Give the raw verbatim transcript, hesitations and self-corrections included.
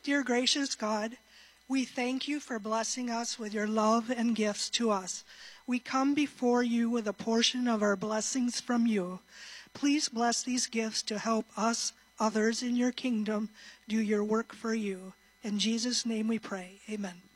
Dear gracious God, we thank you for blessing us with your love and gifts to us. We come before you with a portion of our blessings from you. Please bless these gifts to help us, others in your kingdom, do your work for you. In Jesus' name we pray. Amen.